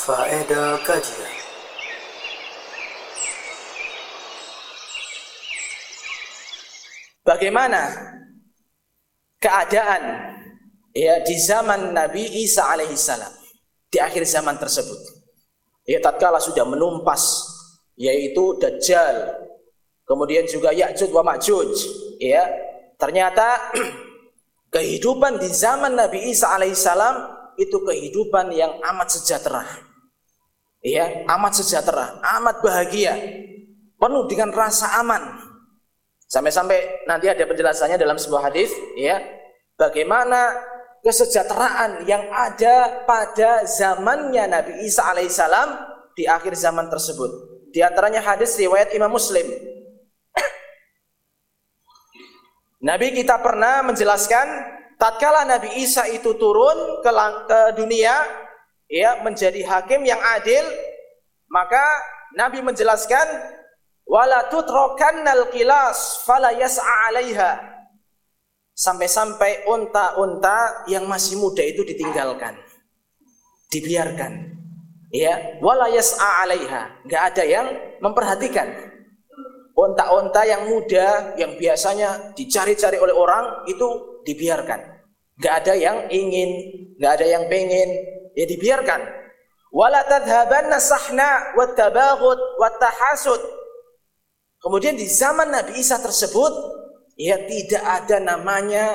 Faedah kajian. Bagaimana keadaan di zaman Nabi Isa alaihissalam di akhir zaman tersebut? Tatkala sudah menumpas yaitu Dajjal, kemudian juga Ya'juj wa Ma'juj, ternyata kehidupan di zaman Nabi Isa alaihissalam itu kehidupan yang amat sejahtera. Amat sejahtera, amat bahagia, penuh dengan rasa aman. Sampai-sampai nanti ada penjelasannya dalam sebuah hadis, bagaimana kesejahteraan yang ada pada zamannya Nabi Isa alaihissalam di akhir zaman tersebut. Di antaranya hadis riwayat Imam Muslim. Nabi kita pernah menjelaskan, tatkala Nabi Isa itu turun ke dunia, menjadi hakim yang adil, maka Nabi menjelaskan, wala tutrokannal qilas fala yas'a 'alaiha. Sampai-sampai unta-unta yang masih muda itu ditinggalkan, dibiarkan. Wala yas'a 'alaiha, enggak ada yang memperhatikan. Unta-unta yang muda yang biasanya dicari-cari oleh orang itu dibiarkan. Enggak ada yang ingin, enggak ada yang pengen, dibiarkan. Wala tadhhabanna sahna wat tabaghut wat tahasud. Kemudian di zaman Nabi Isa tersebut, tidak ada namanya